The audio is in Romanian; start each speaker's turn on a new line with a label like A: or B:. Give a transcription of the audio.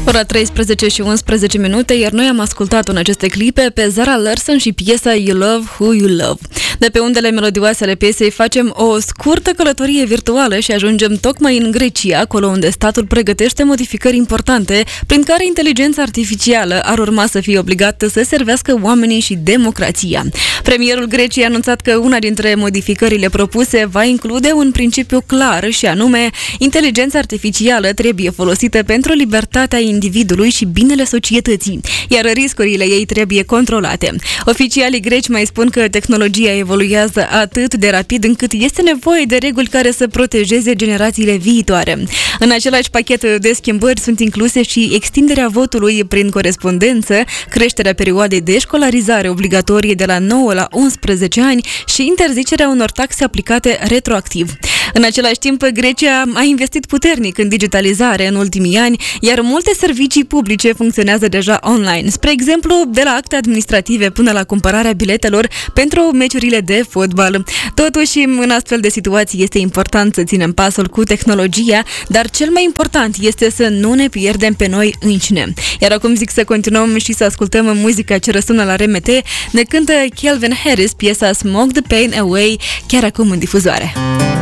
A: Ora 13 și 11 minute, iar noi am ascultat în aceste clipe pe Zara Larsson și piesa You Love Who You Love. De pe undele melodioase ale piesei facem o scurtă călătorie virtuală și ajungem tocmai în Grecia, acolo unde statul pregătește modificări importante prin care inteligența artificială ar urma să fie obligată să servească oamenii și democrația. Premierul Greciei a anunțat că una dintre modificările propuse va include un principiu clar și anume, inteligența artificială trebuie folosită pentru libertatea individului și binele societății, iar riscurile ei trebuie controlate. Oficialii greci mai spun că tehnologia evoluează atât de rapid încât este nevoie de reguli care să protejeze generațiile viitoare. În același pachet de schimbări sunt incluse și extinderea votului prin corespondență, creșterea perioadei de școlarizare obligatorie de la 9 la 11 ani și interzicerea unor taxe aplicate retroactiv. În același timp, Grecia a investit puternic în digitalizare în ultimii ani, iar multe servicii publice funcționează deja online. Spre exemplu, de la acte administrative până la cumpărarea biletelor pentru meciurile de fotbal. Totuși, în astfel de situații este important să ținem pasul cu tehnologia, dar cel mai important este să nu ne pierdem pe noi înșine. Iar acum zic să continuăm și să ascultăm muzica ce răsună la RMT. Ne cântă Calvin Harris piesa Smoke the Pain Away, chiar acum în difuzoare.